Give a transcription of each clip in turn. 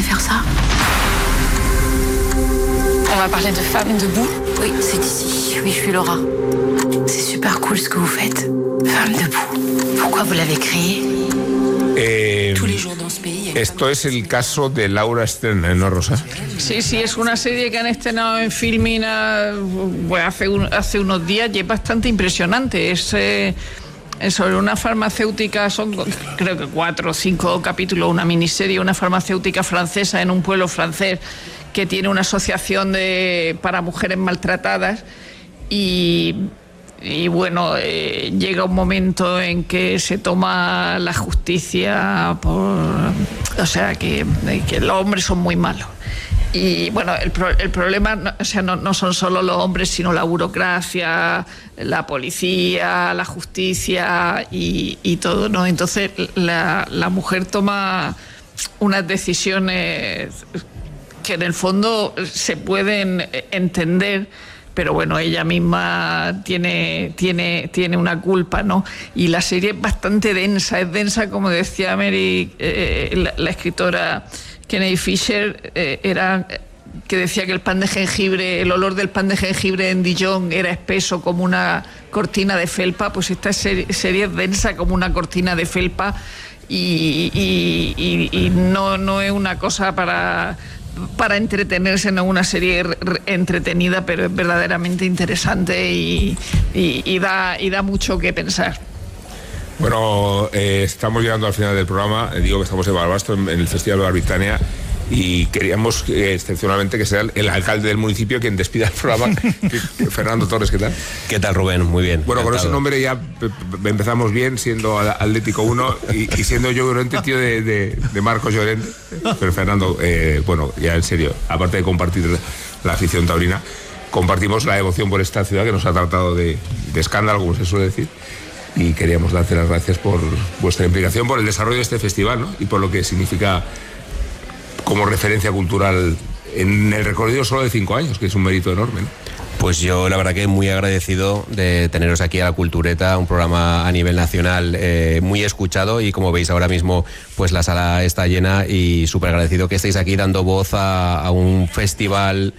sais faire ça? On va parler de femmes debout? Oui, c'est ici. Oui, je suis Laura. C'est super cool ce que vous faites. Femmes debout. Pourquoi vous l'avez créé? Tous les jours dans ce pays. Esto es el caso de Laura Stern, ¿no, Rosa? Sí, es una serie que han estrenado en Filmin pues hace unos días y es bastante impresionante. Es sobre una farmacéutica, son creo que 4 o 5 capítulos, una miniserie, una farmacéutica francesa en un pueblo francés que tiene una asociación para mujeres maltratadas y bueno, llega un momento en que se toma la justicia o sea, que los hombres son muy malos. Y bueno, el problema no son solo los hombres, sino la burocracia, la policía, la justicia y todo, ¿no? Entonces la mujer toma unas decisiones que en el fondo se pueden entender, pero bueno, ella misma tiene una culpa, ¿no? Y la serie es bastante densa, como decía Mary, la escritora Kennedy Fisher, que decía que el pan de jengibre, el olor del pan de jengibre en Dijon era espeso como una cortina de felpa. Pues esta serie es densa como una cortina de felpa y no es una cosa para entretenerse, no es una serie entretenida, pero es verdaderamente interesante y da mucho que pensar. Bueno, estamos llegando al final del programa. Digo que estamos en Barbastro, en el Festival de Barbitania, y queríamos excepcionalmente que sea el alcalde del municipio quien despida el programa. Fernando Torres, ¿qué tal? ¿Qué tal, Rubén? Muy bien. Bueno, encantado. con ese nombre ya empezamos bien, siendo Atlético 1 y siendo yo Llorente, tío de Marcos Llorente. Pero Fernando, bueno, ya en serio, aparte de compartir la afición taurina, compartimos la devoción por esta ciudad que nos ha tratado de escándalo, como se suele decir. Y queríamos darte las gracias por vuestra implicación, por el desarrollo de este festival, ¿no? Y por lo que significa como referencia cultural en el recorrido solo de 5 años, que es un mérito enorme, ¿no? Pues yo la verdad que muy agradecido de teneros aquí a La Cultureta, un programa a nivel nacional muy escuchado, y como veis ahora mismo pues la sala está llena, y súper agradecido que estéis aquí dando voz a un festival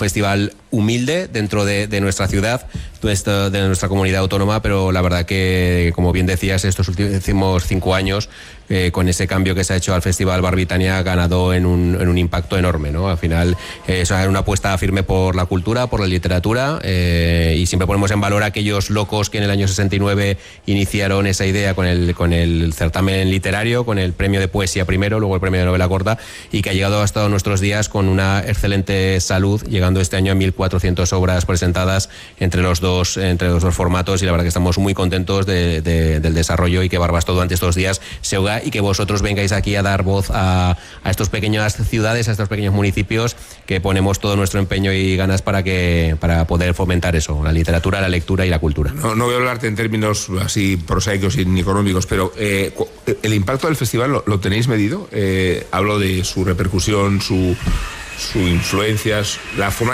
humilde dentro de nuestra ciudad, de nuestra comunidad autónoma, pero la verdad que, como bien decías, estos últimos 5 años, con ese cambio que se ha hecho al Festival Barbitania, ha ganado en un impacto enorme, ¿no? Al final es una apuesta firme por la cultura, por la literatura, y siempre ponemos en valor a aquellos locos que en el año 69 iniciaron esa idea con el certamen literario, con el premio de poesía primero, luego el premio de novela corta, y que ha llegado hasta nuestros días con una excelente salud, llegando este año a 1.400 obras presentadas entre los dos formatos, y la verdad que estamos muy contentos del desarrollo, y que Barbastro durante estos días se oiga, y que vosotros vengáis aquí a dar voz a estas pequeñas ciudades, a estos pequeños municipios, que ponemos todo nuestro empeño y ganas para poder fomentar eso, la literatura, la lectura y la cultura. No voy a hablarte en términos así prosaicos y ni económicos, pero el impacto del festival lo tenéis medido. Hablo de su repercusión, su influencia, la forma